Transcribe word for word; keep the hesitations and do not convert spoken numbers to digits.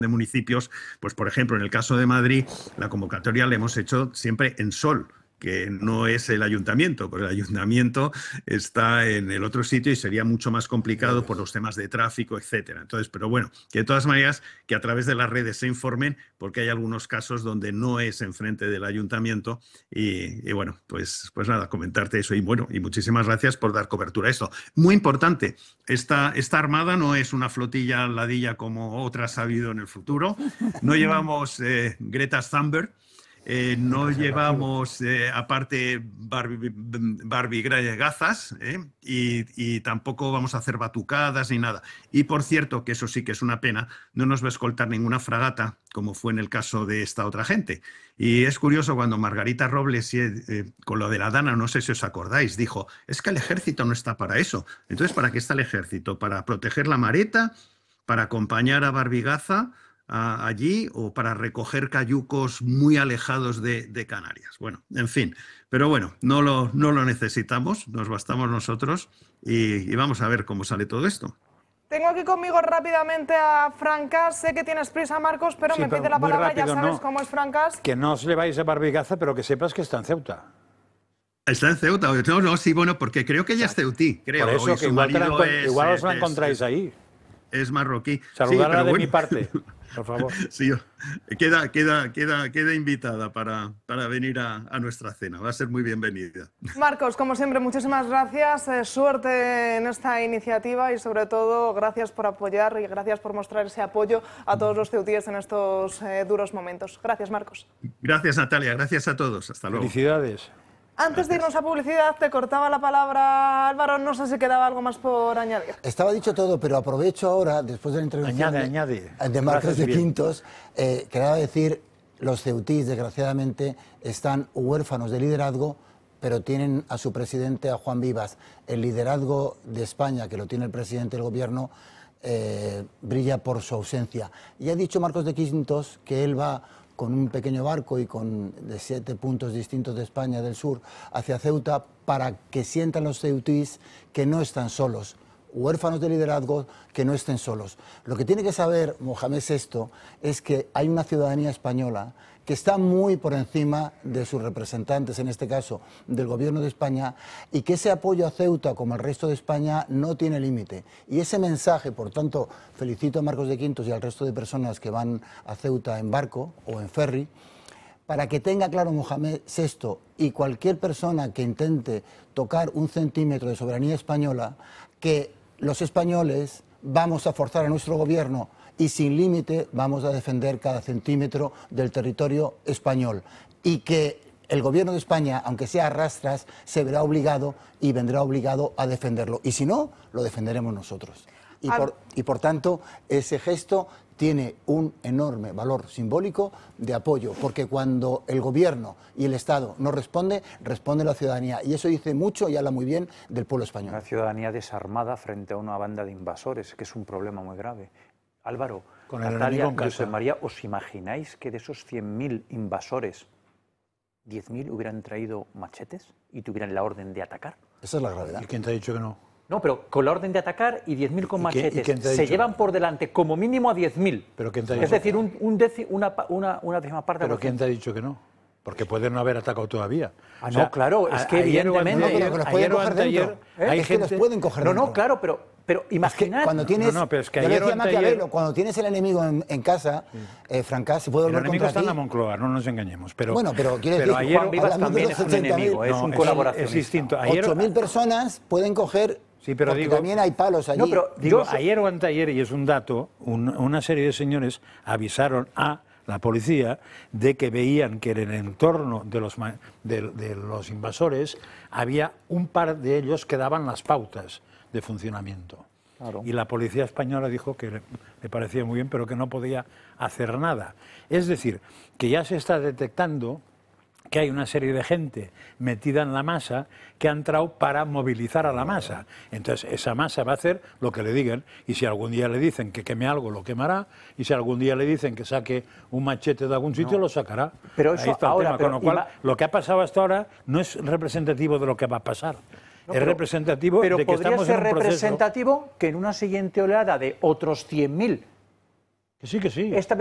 de municipios, pues por ejemplo, en el caso de Madrid, la convocatoria la hemos hecho siempre en Sol, que no es el ayuntamiento, porque el ayuntamiento está en el otro sitio y sería mucho más complicado por los temas de tráfico, etcétera. Entonces, pero bueno, que de todas maneras, que a través de las redes se informen, porque hay algunos casos donde no es enfrente del ayuntamiento y, y bueno, pues, pues nada, comentarte eso y bueno, y muchísimas gracias por dar cobertura a esto. Muy importante, esta, esta armada no es una flotilla ladilla como otras ha habido en el futuro, no llevamos eh, Greta Thunberg. Eh, no llevamos, eh, aparte, Barbie, Barbie gazas eh, y, y tampoco vamos a hacer batucadas ni nada. Y, por cierto, que eso sí que es una pena, no nos va a escoltar ninguna fragata, como fue en el caso de esta otra gente. Y es curioso cuando Margarita Robles, eh, con lo de la Dana, no sé si os acordáis, dijo, es que el ejército no está para eso. Entonces, ¿para qué está el ejército? ¿Para proteger la Mareta? ¿Para acompañar a Barbie Gaza allí o para recoger cayucos muy alejados de, de Canarias? Bueno, en fin, pero bueno, no lo, no lo necesitamos, nos bastamos nosotros y, y vamos a ver cómo sale todo esto. Tengo aquí conmigo rápidamente a Francas. Sé que tienes prisa, Marcos, pero sí, me pero pide la palabra, rápido, ya sabes no. cómo es Francas. Que no os lleváis a Barbie Gaza, pero que sepas que está en Ceuta. Está en Ceuta, no, no, sí, bueno, porque creo que ella es ceutí, creo. Por eso, que igual, la es, igual os la es, encontráis es, ahí. Es marroquí. Saludarla sí, de bueno. mi parte. Por favor. Sí, queda, queda, queda, queda invitada para, para venir a, a nuestra cena. Va a ser muy bienvenida. Marcos, como siempre, muchísimas gracias. Eh, suerte en esta iniciativa y, sobre todo, gracias por apoyar y gracias por mostrar ese apoyo a todos los ceutíes en estos eh, duros momentos. Gracias, Marcos. Gracias, Natalia. Gracias a todos. Hasta luego. Felicidades. Antes de irnos a publicidad, te cortaba la palabra Álvaro, no sé si quedaba algo más por añadir. Estaba dicho todo, pero aprovecho ahora, después de la intervención añade, de, añade. de Marcos de Quintos, eh, quería decir, los ceutís, desgraciadamente, están huérfanos de liderazgo, pero tienen a su presidente, a Juan Vivas. El liderazgo de España, que lo tiene el presidente del gobierno, eh, brilla por su ausencia. Y ha dicho Marcos de Quintos que él va con un pequeño barco y con de siete puntos distintos de España del sur hacia Ceuta para que sientan los ceutís que no están solos, huérfanos de liderazgo que no estén solos. Lo que tiene que saber Mohamed sexto es que hay una ciudadanía española que está muy por encima de sus representantes, en este caso del gobierno de España, y que ese apoyo a Ceuta, como al resto de España, no tiene límite. Y ese mensaje, por tanto, felicito a Marcos de Quintos y al resto de personas que van a Ceuta en barco o en ferry, para que tenga claro Mohamed sexto y cualquier persona que intente tocar un centímetro de soberanía española, que los españoles vamos a forzar a nuestro gobierno y sin límite vamos a defender cada centímetro del territorio español. Y que el gobierno de España, aunque sea a rastras, se verá obligado y vendrá obligado a defenderlo. Y si no, lo defenderemos nosotros. Y por, y por tanto, ese gesto tiene un enorme valor simbólico de apoyo, porque cuando el gobierno y el Estado no responde, responde la ciudadanía. Y eso dice mucho y habla muy bien del pueblo español. Una ciudadanía desarmada frente a una banda de invasores, que es un problema muy grave. Álvaro, con el Natalia, José María, ¿os imagináis que de esos cien mil invasores, diez mil hubieran traído machetes y tuvieran la orden de atacar? Esa es la gravedad. ¿Y quién te ha dicho que no? No, pero con la orden de atacar y diez mil con machetes. ¿Y se llevan por delante como mínimo a diez mil. ¿Pero quién te ha dicho? Es decir, un, un deci, una, una, una décima parte. ¿Pero quién te ha dicho que no? Porque pueden no haber atacado todavía. Ah, no, o sea, claro, es que evidentemente... No, pero que los pueden coger dentro. ¿Eh? Hay es gente... que los pueden coger no, dentro. No, claro, pero, pero imaginad... Es que cuando tienes... No, no, pero es que yo ayer decía Maquiavelo, ayer... cuando tienes el enemigo en, en casa, sí. eh, Francás, se puede volver contra ti. El enemigo está en la Moncloa, no nos engañemos. Pero, bueno, pero quiero pero decir... ayer, Juan Vivas también es un enemigo, es un colaboracionista. Es distinto. ocho mil personas pueden coger... Sí, pero porque digo, también hay palos allí. No, pero digo, ayer o anteayer, y es un dato, un, una serie de señores avisaron a la policía de que veían que en el entorno de los, de, de los invasores había un par de ellos que daban las pautas de funcionamiento. Claro. Y la policía española dijo que le, le parecía muy bien, pero que no podía hacer nada. Es decir, que ya se está detectando que hay una serie de gente metida en la masa que ha entrado para movilizar a la masa. Entonces, esa masa va a hacer lo que le digan, y si algún día le dicen que queme algo, lo quemará, y si algún día le dicen que saque un machete de algún sitio, no. lo sacará. Pero eso ahí está ahora, el tema. pero, Con lo cual, lo que ha pasado hasta ahora no es representativo de lo que va a pasar. No, es pero, representativo pero de que estamos en un proceso... Pero podría ser representativo que en una siguiente oleada de otros cien mil Que sí, que sí. Esta